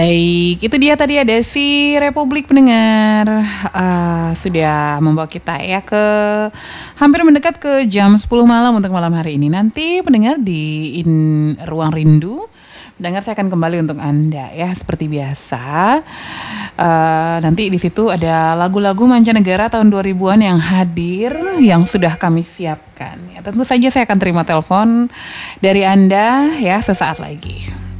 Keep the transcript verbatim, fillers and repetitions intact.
Baik, itu dia tadi ada si Republik Pendengar, eee, sudah membawa kita ya ke hampir mendekat ke jam sepuluh malam untuk malam hari ini. Nanti pendengar di in Ruang Rindu, pendengar saya akan kembali untuk Anda ya seperti biasa. Eee, nanti di situ ada lagu-lagu mancanegara tahun dua ribuan yang hadir, yang sudah kami siapkan. Ya tentu saja saya akan terima telepon dari Anda ya sesaat lagi.